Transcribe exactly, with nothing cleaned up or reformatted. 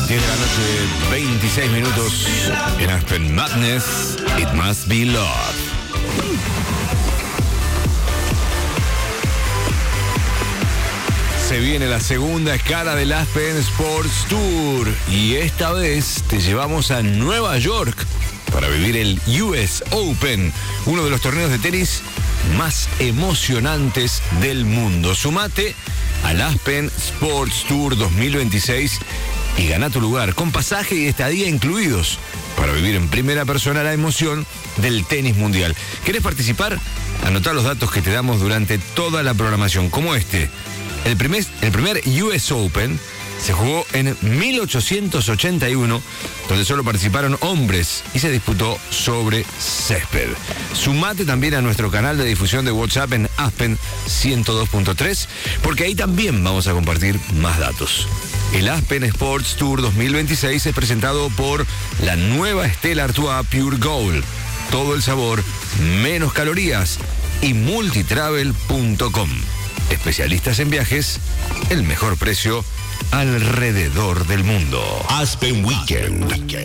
diez de la noche, veintiséis minutos en Aspen Madness. It Must Be Love. Se viene la segunda escala del Aspen Sports Tour y esta vez te llevamos a Nueva York para vivir el U S Open, uno de los torneos de tenis más emocionantes del mundo. Sumate al Aspen Sports Tour dos mil veintiséis y gana tu lugar con pasaje y estadía incluidos para vivir en primera persona la emoción del tenis mundial. ¿Querés participar? Anotá los datos que te damos durante toda la programación, como este. El primer, el primer U S Open se jugó en mil ochocientos ochenta y uno, donde solo participaron hombres y se disputó sobre césped. Sumate también a nuestro canal de difusión de WhatsApp en Aspen ciento dos punto tres, porque ahí también vamos a compartir más datos. El Aspen Sports Tour dos mil veintiséis es presentado por la nueva Stella Artois Pure Gold. Todo el sabor, menos calorías, y multitravel punto com. Especialistas en viajes, el mejor precio alrededor del mundo. Aspen Weekend.